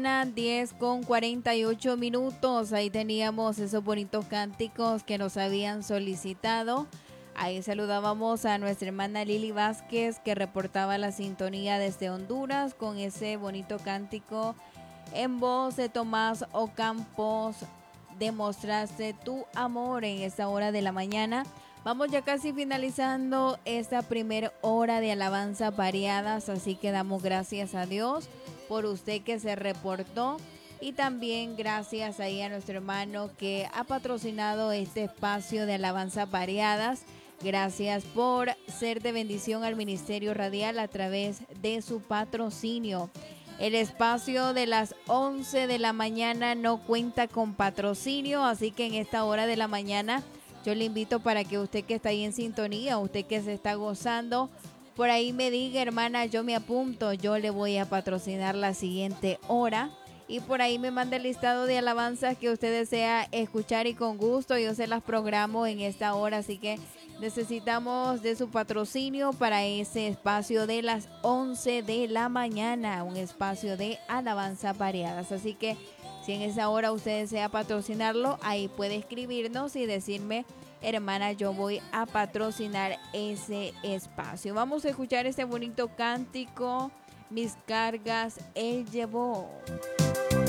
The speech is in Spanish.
10:48. Ahí teníamos esos bonitos cánticos que nos habían solicitado. Ahí saludábamos a nuestra hermana Lili Vázquez, que reportaba la sintonía desde Honduras con ese bonito cántico en voz de Tomás Ocampos. Demostraste tu amor en esta hora de la mañana. Vamos ya casi finalizando esta primera hora de alabanza variadas, así que damos gracias a Dios por usted que se reportó y también gracias ahí a nuestro hermano que ha patrocinado este espacio de alabanza variadas. Gracias por ser de bendición al Ministerio Radial a través de su patrocinio. El espacio de las 11 de la mañana no cuenta con patrocinio, así que en esta hora de la mañana yo le invito para que usted que está ahí en sintonía, usted que se está gozando, por ahí me diga, hermana, yo me apunto, yo le voy a patrocinar la siguiente hora. Y por ahí me manda el listado de alabanzas que usted desea escuchar y con gusto yo se las programo en esta hora. Así que necesitamos de su patrocinio para ese espacio de las 11 de la mañana, un espacio de alabanza variadas. Así que si en esa hora usted desea patrocinarlo, ahí puede escribirnos y decirme, hermana, yo voy a patrocinar ese espacio. Vamos a escuchar este bonito cántico, Mis cargas Él llevó.